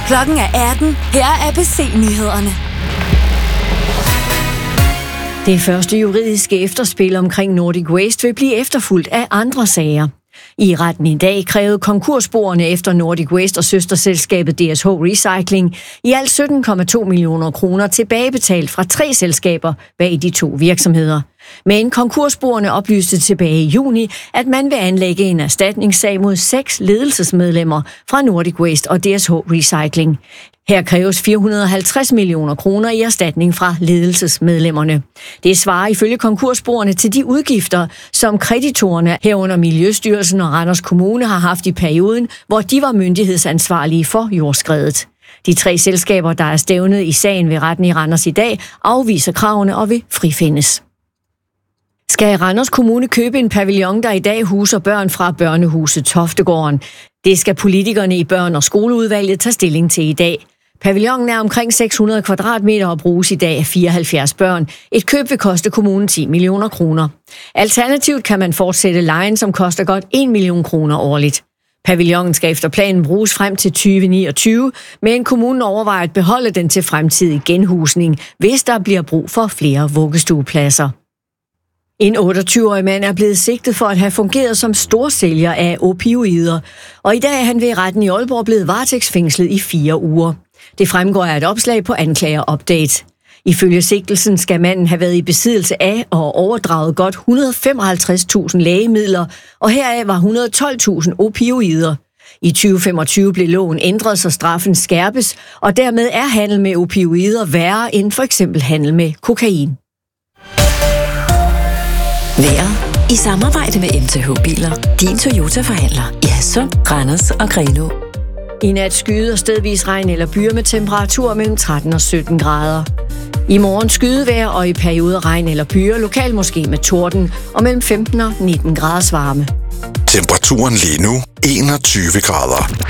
Klokken er 18. Her er ABC-nyhederne. Det første juridiske efterspil omkring Nordic Waste vil blive efterfulgt af andre sager. I retten i dag krævede konkursboerne efter Nordic Waste og søsterselskabet DSH Recycling i alt 17,2 millioner kroner tilbagebetalt fra 3 selskaber bag de 2 virksomheder. Men konkursboerne oplyste tilbage i juni, at man vil anlægge en erstatningssag mod 6 ledelsesmedlemmer fra Nordic Waste og DSH Recycling. Her kræves 450 millioner kroner i erstatning fra ledelsesmedlemmerne. Det svarer ifølge konkursboerne til de udgifter, som kreditorerne herunder Miljøstyrelsen og Randers Kommune har haft i perioden, hvor de var myndighedsansvarlige for jordskredet. De 3 selskaber, der er stævnet i sagen ved retten i Randers i dag, afviser kravene og vil frifindes. Skal Randers Kommune købe en pavillon, der i dag huser børn fra børnehuset Toftegården? Det skal politikerne i børn- og skoleudvalget tage stilling til i dag. Pavillonen er omkring 600 kvadratmeter og bruges i dag af 74 børn. Et køb vil koste kommunen 10 millioner kroner. Alternativt kan man fortsætte lejen, som koster godt 1 million kroner årligt. Pavillonen skal efter planen bruges frem til 2029, men kommunen overvejer at beholde den til fremtidig genhusning, hvis der bliver brug for flere vuggestuepladser. En 28-årig mand er blevet sigtet for at have fungeret som storsælger af opioider, og i dag er han ved retten i Aalborg blevet varetægtsfængslet i 4 uger. Det fremgår af et opslag på Anklager Update. Ifølge sigtelsen skal manden have været i besiddelse af og overdraget godt 155.000 lægemidler, og heraf var 112.000 opioider. I 2025 blev loven ændret, så straffen skærpes, og dermed er handel med opioider værre end for eksempel handel med kokain. Vejret i samarbejde med MTH Biler. Din Toyota-forhandler i Hadsund, Randers og Grenaa. I nat skyde og stedvis regn eller byer med temperaturer mellem 13 og 17 grader. I morgen skydevejr og i perioder regn eller byer, lokalt måske med torden og mellem 15 og 19 graders varme. Temperaturen lige nu 21 grader.